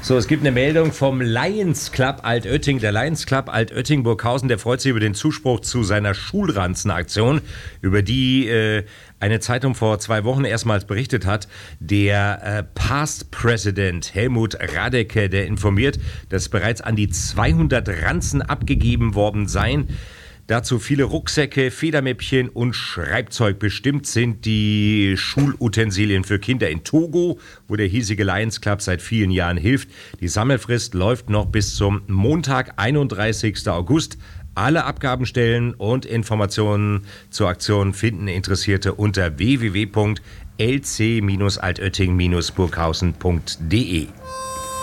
So, es gibt eine Meldung vom Lions Club Altötting. Der Lions Club Altötting-Burghausen, der freut sich über den Zuspruch zu seiner Schulranzenaktion, über die eine Zeitung vor 2 Wochen erstmals berichtet hat. Der Past President Helmut Radeke, der informiert, dass bereits an die 200 Ranzen abgegeben worden seien. Dazu viele Rucksäcke, Federmäppchen und Schreibzeug. Bestimmt sind die Schulutensilien für Kinder in Togo, wo der hiesige Lions Club seit vielen Jahren hilft. Die Sammelfrist läuft noch bis zum Montag, 31. August. Alle Abgabenstellen und Informationen zur Aktion finden Interessierte unter www.lc-altötting-burghausen.de.